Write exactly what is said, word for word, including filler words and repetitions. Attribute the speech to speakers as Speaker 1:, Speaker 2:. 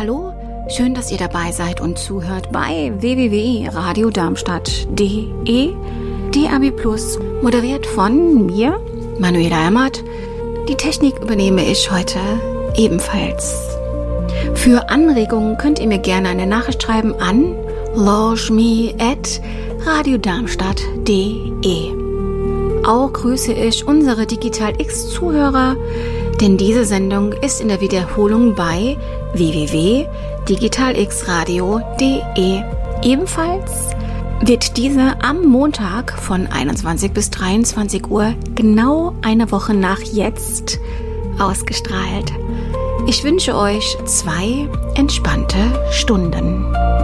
Speaker 1: hallo, schön, dass ihr dabei seid und zuhört bei w w w punkt radio darmstadt punkt d e. D A B Plus, moderiert von mir, Manuela Emmert. Die Technik übernehme ich heute ebenfalls. Für Anregungen könnt ihr mir gerne eine Nachricht schreiben an launchme at radio darmstadt punkt d e. Auch grüße ich unsere Digital X-Zuhörer, denn diese Sendung ist in der Wiederholung bei w w w punkt digital x radio punkt d e. Ebenfalls wird diese am Montag von einundzwanzig bis dreiundzwanzig Uhr, genau eine Woche nach jetzt, ausgestrahlt. Ich wünsche euch zwei entspannte Stunden.